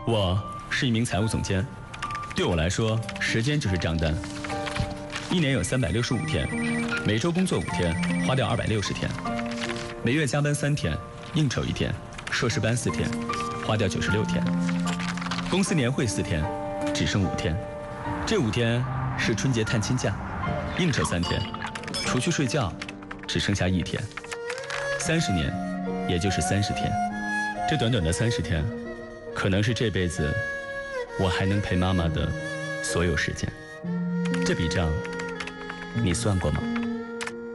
我是一名财务总监，对我来说，时间就是账单。一年有365天，每周工作5天，花掉260天；每月加班3天，应酬1天，硕士班4天，花掉96天；公司年会4天，只剩5天。这5天是春节探亲假，应酬3天，除去睡觉，只剩下1天。30年，也就是30天。这短短的30天，可能是这辈子我还能陪妈妈的所有时间。这笔账，你算过吗？